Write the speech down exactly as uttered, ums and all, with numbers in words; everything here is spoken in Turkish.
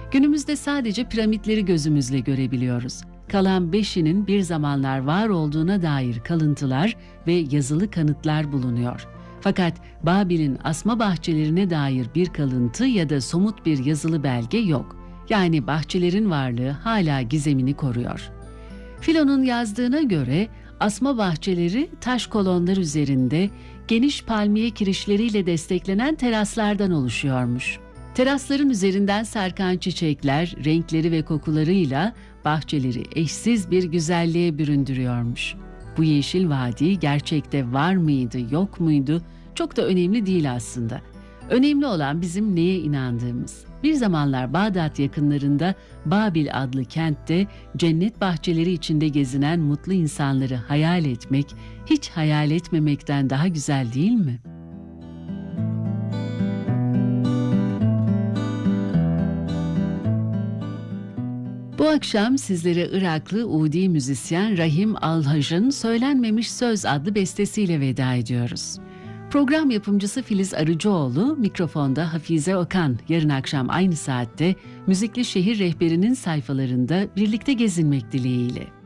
Günümüzde sadece piramitleri gözümüzle görebiliyoruz. Kalan beşinin bir zamanlar var olduğuna dair kalıntılar ve yazılı kanıtlar bulunuyor. Fakat Babil'in asma bahçelerine dair bir kalıntı ya da somut bir yazılı belge yok. Yani bahçelerin varlığı hala gizemini koruyor. Filon'un yazdığına göre asma bahçeleri taş kolonlar üzerinde geniş palmiye kirişleriyle desteklenen teraslardan oluşuyormuş. Terasların üzerinden sarkan çiçekler, renkleri ve kokularıyla bahçeleri eşsiz bir güzelliğe büründürüyormuş. Bu yeşil vadi gerçekte var mıydı, yok muydu? Çok da önemli değil aslında. Önemli olan bizim neye inandığımız. Bir zamanlar Bağdat yakınlarında Babil adlı kentte cennet bahçeleri içinde gezinen mutlu insanları hayal etmek, hiç hayal etmemekten daha güzel değil mi? Bu akşam sizlere Iraklı Udi müzisyen Rahim Alhaj'ın Söylenmemiş Söz adlı bestesiyle veda ediyoruz. Program yapımcısı Filiz Arıcıoğlu, mikrofonda Hafize Okan. Yarın akşam aynı saatte Müzikli Şehir Rehberi'nin sayfalarında birlikte gezinmek dileğiyle.